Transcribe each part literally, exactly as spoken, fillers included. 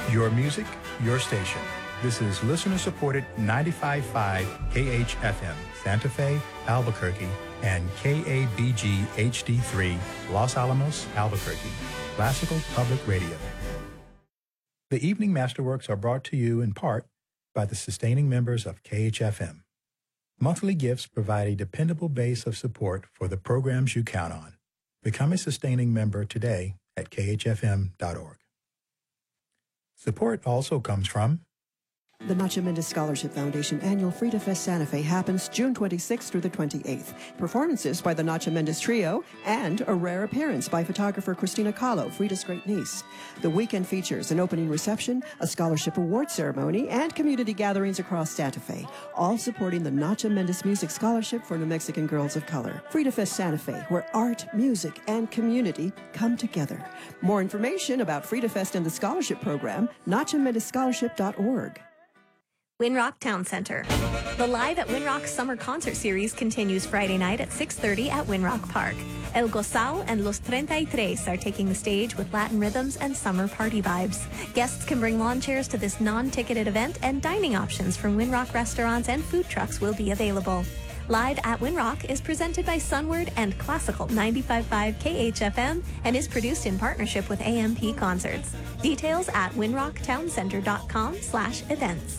Your music, your station. This is listener-supported ninety-five point five K H F M, Santa Fe, Albuquerque, and K A B G H D three, Los Alamos, Albuquerque. Classical Public Radio. The Evening Masterworks are brought to you in part by the sustaining members of K H F M. Monthly gifts provide a dependable base of support for the programs you count on. Become a sustaining member today at K H F M dot org. Support also comes from the Nacho Mendez Scholarship Foundation annual Frida Fest Santa Fe happens June twenty-sixth through the twenty-eighth. Performances by the Nacho Mendez Trio and a rare appearance by photographer Christina Kahlo, Frida's great niece. The weekend features an opening reception, a scholarship award ceremony, and community gatherings across Santa Fe, all supporting the Nacho Mendez Music Scholarship for New Mexican Girls of Color. Frida Fest Santa Fe, where art, music, and community come together. More information about Frida Fest and the scholarship program, nacho mendez scholarship dot org. Winrock Town Center. The Live at Winrock Summer Concert Series continues Friday night at six thirty at Winrock Park. El Gozal and Los treinta y tres are taking the stage with Latin rhythms and summer party vibes. Guests can bring lawn chairs to this non-ticketed event, and dining options from Winrock restaurants and food trucks will be available. Live at Winrock is presented by Sunward and Classical ninety-five point five K H F M and is produced in partnership with A M P Concerts. Details at winrock town center dot com slash events.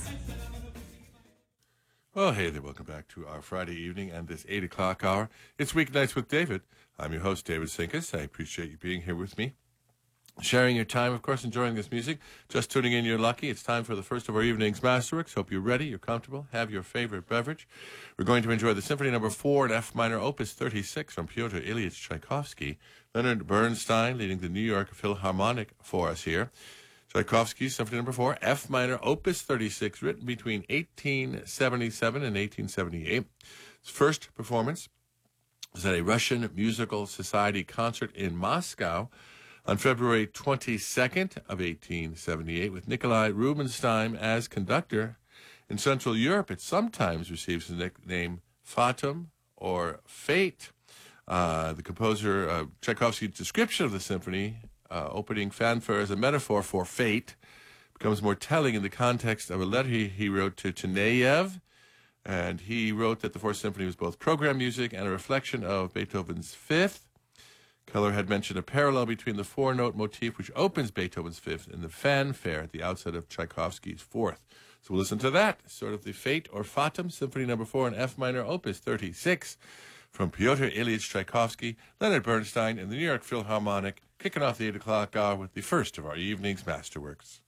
Well, hey there. Welcome back to our Friday evening and this eight o'clock hour. It's Weeknights with David. I'm your host, David Sinkus. I appreciate you being here with me, sharing your time, of course, enjoying this music. Just tuning in, you're lucky. It's time for the first of our evening's Masterworks. Hope you're ready, you're comfortable, have your favorite beverage. We're going to enjoy the Symphony Number four in F minor, Opus thirty-six from Pyotr Ilyich Tchaikovsky. Leonard Bernstein leading the New York Philharmonic for us here. Tchaikovsky's Symphony Number four, F minor, Opus thirty-six, written between eighteen seventy-seven and eighteen seventy-eight. His first performance was at a Russian Musical Society concert in Moscow on February twenty-second of eighteen seventy-eight with Nikolai Rubinstein as conductor. In Central Europe, it sometimes receives the nickname Fatum or Fate. Uh, the composer, uh, Tchaikovsky's description of the symphony, uh, opening fanfare as a metaphor for fate, becomes more telling in the context of a letter he, he wrote to Taneyev. And he wrote that the Fourth Symphony was both program music and a reflection of Beethoven's Fifth. Keller had mentioned a parallel between the four-note motif which opens Beethoven's Fifth and the fanfare at the outset of Tchaikovsky's Fourth. So we'll listen to that, sort of the Fate or Fatum, Symphony Number four in F minor, Opus thirty-six, from Pyotr Ilyich Tchaikovsky, Leonard Bernstein, and the New York Philharmonic, kicking off the eight o'clock hour with the first of our evening's Masterworks.